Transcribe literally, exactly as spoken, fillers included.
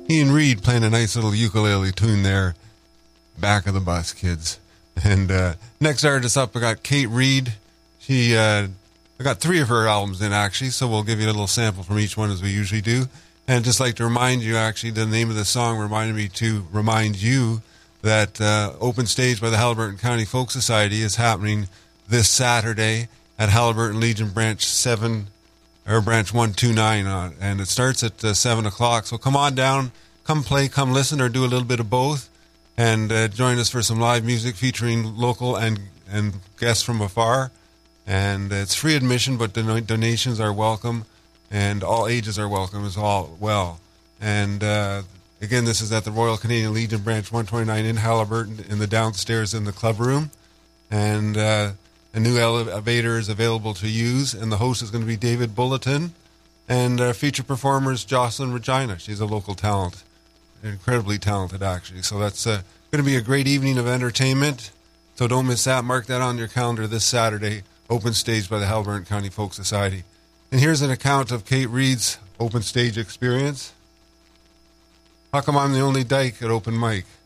Ian Reed playing a nice little ukulele tune there. Back of the bus, kids. And uh, next artist up, I got Kate Reid. She, uh, I got three of her albums in, actually, so we'll give you a little sample from each one as we usually do. And just like to remind you, actually, the name of the song reminded me to remind you that uh, Open Stage by the Haliburton County Folk Society is happening this Saturday at Haliburton Legion Branch seven, or Branch one two nine, on, and it starts at uh, seven o'clock. So come on down, come play, come listen, or do a little bit of both, and uh, join us for some live music featuring local and, and guests from afar. And it's free admission, but don- donations are welcome, and all ages are welcome as all well. And uh, again, this is at the Royal Canadian Legion Branch one twenty-nine in Haliburton, in the downstairs in the club room. And uh, a new elevator is available to use, and the host is going to be David Bulletin. And uh, featured performer is Jocelyn Regina. She's a local talent, incredibly talented, actually. So that's uh, going to be a great evening of entertainment. So don't miss that. Mark that on your calendar this Saturday. Open Stage by the Haliburton County Folk Society. And here's an account of Kate Reid's open stage experience. How come I'm the only dyke at open mic?